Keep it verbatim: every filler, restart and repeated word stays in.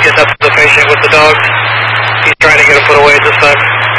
getting up to the patient with the dogs. He's trying to get him put away this time.